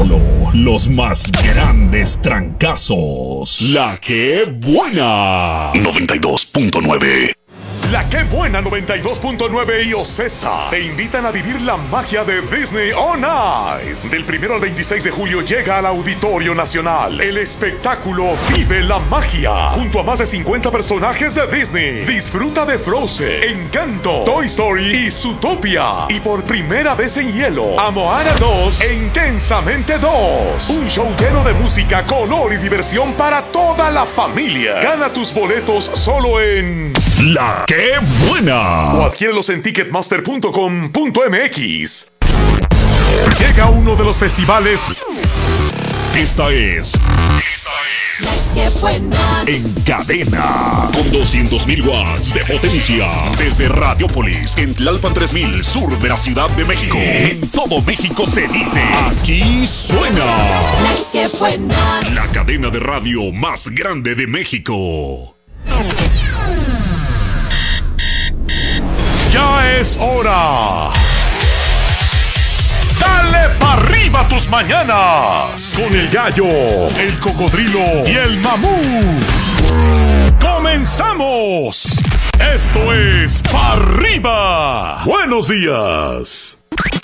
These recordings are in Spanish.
solo los más grandes trancazos. La que buena. 92.9. La que buena 92.9 y Ocesa te invitan a vivir la magia de Disney On Ice. Del 1 al 26 de julio llega al Auditorio Nacional el espectáculo Vive la Magia, junto a más de 50 personajes de Disney. Disfruta de Frozen, Encanto, Toy Story y Zootopia. Y por primera vez en hielo, a Moana 2 e Intensamente 2. Un show lleno de música, color y diversión para toda la familia. Gana tus boletos solo en La que buena. O adquiérelos en ticketmaster.com.mx. Llega uno de los festivales. Esta es La que buena. En cadena, con 200,000 watts de potencia, desde Radiopolis, en Tlalpan 3000, sur de la Ciudad de México. En todo México se dice, aquí suena La que buena. la cadena de radio más grande de México. Ya es hora. Dale pa' arriba tus mañanas con el gallo, el cocodrilo y el mamut. ¡Comenzamos! Esto es Pa' Arriba. Buenos días.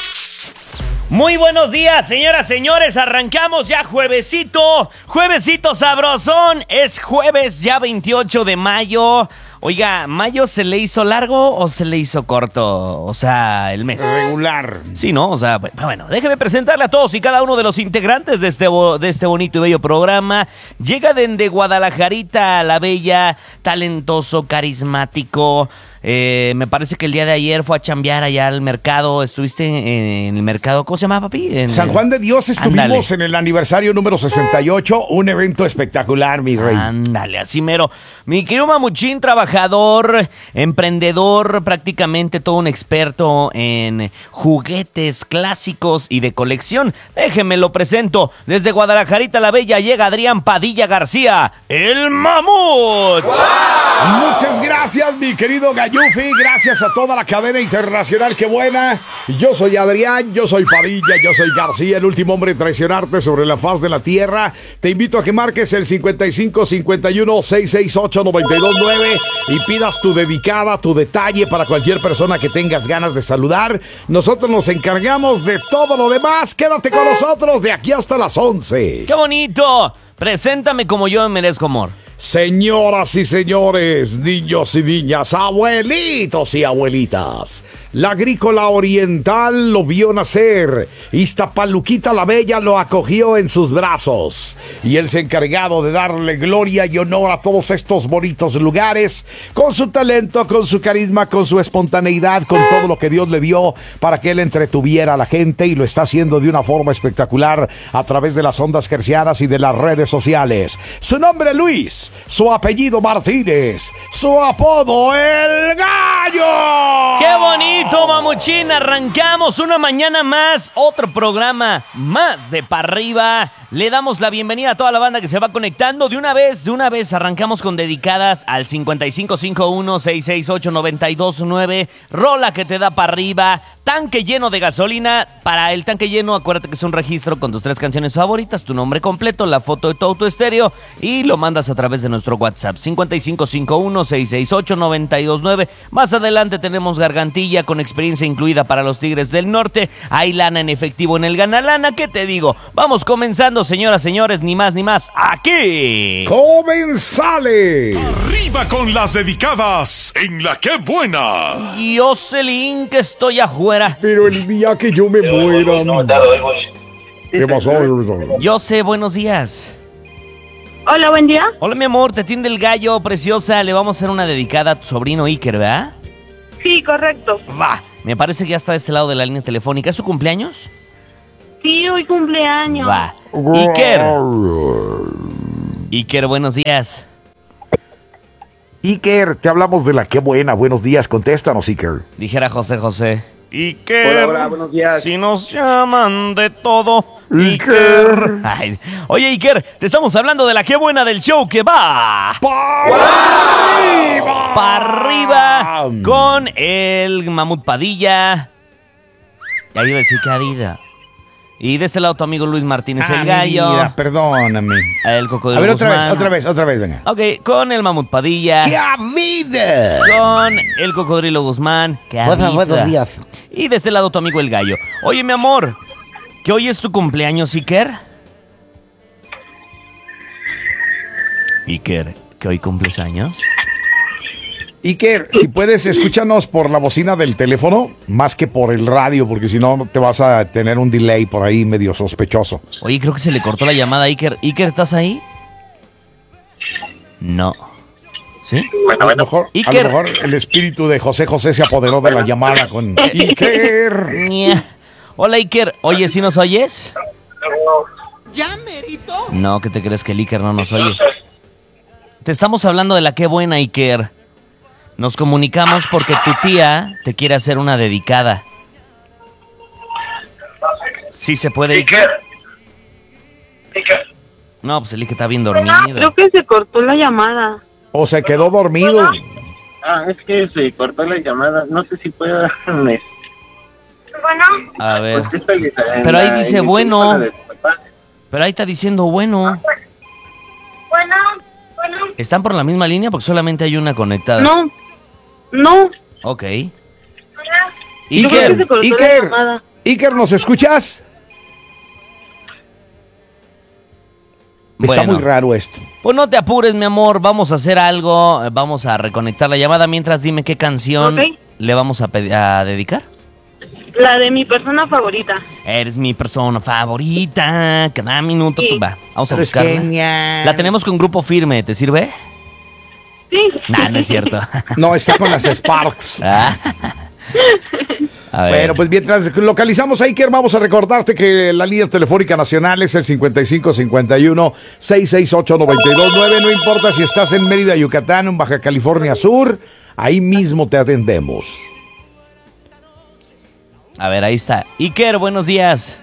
Muy buenos días, señoras, señores. Arrancamos ya juevesito sabrosón. Es jueves ya 28 de mayo. Oiga, ¿mayo se le hizo largo o se le hizo corto? O sea, el mes. Regular. Sí, ¿no? O sea, bueno, déjeme presentarle a todos y cada uno de los integrantes de este bonito y bello programa. Llega desde Guadalajarita, la bella, talentoso, carismático. Me parece que el día de ayer fue a chambear allá al mercado. ¿Estuviste en el mercado? ¿Cómo se llama, papi? San Juan de Dios, estuvimos Ándale. en el aniversario número 68, un evento espectacular, mi rey. Ándale, así mero. Mi querido Mamuchín, trabajador, emprendedor, prácticamente todo un experto en juguetes clásicos y de colección. Déjeme lo presento. Desde Guadalajarita la Bella llega Adrián Padilla García, el Mamut. Muchas gracias, mi querido Gallufi. Gracias a toda la cadena internacional. ¡Qué buena! Yo soy Adrián, yo soy Padilla, yo soy García, el último hombre en traicionarte sobre la faz de la tierra. Te invito a que marques el 55 51 668 929 y pidas tu dedicada, tu detalle para cualquier persona que tengas ganas de saludar. Nosotros nos encargamos de todo lo demás. Quédate con nosotros de aquí hasta las 11. ¡Qué bonito! Preséntame como yo merezco amor. Señoras y señores, niños y niñas, abuelitos y abuelitas, la Agrícola Oriental lo vio nacer, Iztapaluquita la Bella lo acogió en sus brazos y él se ha encargado de darle gloria y honor a todos estos bonitos lugares con su talento, con su carisma, con su espontaneidad, con todo lo que Dios le dio para que él entretuviera a la gente, y lo está haciendo de una forma espectacular a través de las ondas hercianas y de las redes sociales. Su nombre, Luis. Su apellido, Martínez. Su apodo, El Gallo. ¡Qué bonito, Mamuchín! Arrancamos una mañana más, otro programa más de Pa' Arriba. Le damos la bienvenida a toda la banda que se va conectando. De una vez arrancamos con dedicadas al 5551-668-929. Rola que te da Pa' Arriba. Tanque lleno de gasolina. Para el tanque lleno, acuérdate que es un registro con tus 3 canciones favoritas, tu nombre completo, la foto de tu auto estéreo, y lo mandas a través de nuestro WhatsApp 5551-668-929. Más adelante tenemos gargantilla con experiencia incluida para los Tigres del Norte. Hay lana en efectivo en el Ganalana. ¿Qué te digo? Vamos comenzando, señoras, señores, ni más ni más, aquí. ¡Comenzales! Arriba con las dedicadas en La que buena. Jocelyn, que estoy afuera. Pero el día que yo me muera... ¿Qué pasó? Jose, buenos días. Hola, buen día. Hola, mi amor, te atiende el Gallo, preciosa. Le vamos a hacer una dedicada a tu sobrino Iker, ¿verdad? Sí, correcto. Va, me parece que ya está de este lado de la línea telefónica. ¿Es su cumpleaños? Sí, hoy cumpleaños. Va. Iker, buenos días. Iker, te hablamos de La que buena. Buenos días, contéstanos, Iker. Dijera José. Iker. Hola, buenos días. Si nos llaman de todo. Iker. Ay, oye, Iker, te estamos hablando de La que buena del show que va Pa' arriba con el Mamut Padilla. Ya iba a decir que ha habido. Y de este lado tu amigo Luis Martínez, el mi gallo. vida, perdóname. El Cocodrilo A ver, Guzmán. otra vez, venga. Ok, con el Mamut Padilla. ¡Qué vida! Con el Cocodrilo Guzmán. ¡Qué Buenos días. Y de este lado tu amigo el gallo. Oye, mi amor, ¿que hoy es tu cumpleaños, Iker? Iker, ¿que hoy cumples años? Iker, si puedes, escúchanos por la bocina del teléfono, más que por el radio, porque si no te vas a tener un delay por ahí medio sospechoso. Oye, creo que se le cortó la llamada a Iker. Iker, ¿estás ahí? No. ¿Sí? A lo mejor Iker. el espíritu de José José se apoderó de la llamada con Iker. Ña. Hola, Iker. Oye, ¿sí nos oyes? ¿Ya, merito? No, ¿qué te crees que el Iker no nos oye? Te estamos hablando de la qué buena, Iker. Nos comunicamos porque tu tía te quiere hacer una dedicada. ¿Sí se puede, Iker? No, pues el Iker está bien dormido. Creo que se cortó la llamada. O se quedó dormido. Es que se cortó la llamada. No sé si pueda. Bueno, A ver. Pero ahí dice bueno. Pero ahí está diciendo bueno. bueno. ¿Están por la misma línea? Porque solamente hay una conectada. No. Ok. Yo creo que se Iker, cortó la Iker, llamada. Iker, ¿nos escuchas? Está Bueno. muy raro esto. Pues no te apures, mi amor. Vamos a hacer algo. Vamos a reconectar la llamada. Mientras, dime qué canción Ok. le vamos a dedicar. La de mi persona favorita. Eres mi persona favorita. Cada minuto. Sí. Va, vamos a Eres buscarla. genial. La tenemos con Grupo Firme. ¿Te sirve? Sí. Nah, no es cierto. No, está con las Sparks. Ah. A ver. Bueno, pues mientras localizamos a Iker, vamos a recordarte que la línea telefónica nacional es el 5551-668-929. No importa si estás en Mérida, Yucatán, en Baja California Sur, ahí mismo te atendemos. A ver, ahí está. Iker, buenos días.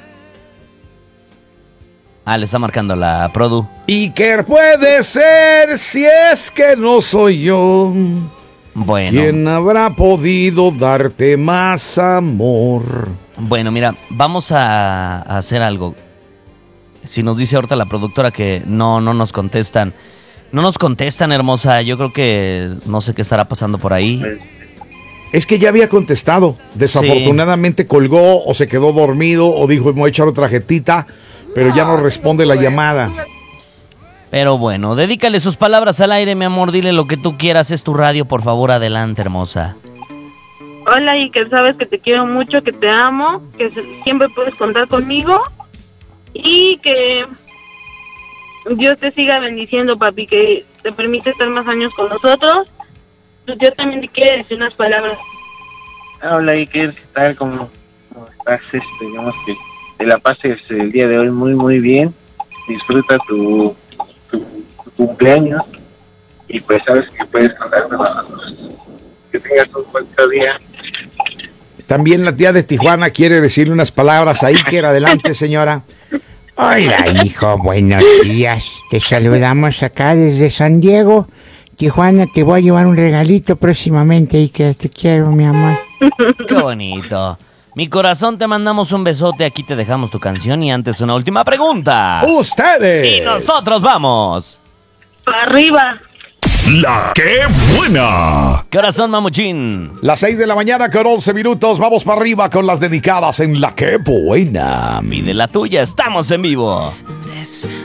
Le está marcando la Produ. Iker puede ser si es que no soy yo. Bueno. ¿Quién habrá podido darte más amor? Bueno, mira, vamos a hacer algo. Si nos dice ahorita la productora que no nos contestan. No nos contestan, hermosa. Yo creo que no sé qué estará pasando por ahí. Es que ya había contestado. Desafortunadamente colgó o se quedó dormido o dijo, me voy a echar otra jetita, pero ya no responde la llamada. Pero bueno, dedícale sus palabras al aire, mi amor. Dile lo que tú quieras. Es tu radio, por favor, adelante, hermosa. Hola, y que sabes que te quiero mucho, que te amo, que siempre puedes contar conmigo y que Dios te siga bendiciendo, papi, que te permite estar más años con nosotros. Yo también te quiero decir unas palabras. Hola, Iker, ¿qué tal? ¿Cómo estás? Digamos que te la pases el día de hoy muy bien. Disfruta tu cumpleaños y pues sabes que puedes contar con nosotros. Que tengas un buen día. También la tía de Tijuana quiere decirle unas palabras a Iker. Adelante, señora. Hola, hijo, buenos días. Te saludamos acá desde San Diego. Tijuana, te voy a llevar un regalito próximamente y que te quiero, mi amor. Qué bonito. Mi corazón, te mandamos un besote. Aquí te dejamos tu canción y antes una última pregunta. ¡Ustedes! Y nosotros vamos. ¡Para arriba! La que buena. Corazón, mamuchín. Las 6 de la mañana con 11 minutos. Vamos para arriba con las dedicadas en La Que Buena. Pide la tuya, estamos en vivo.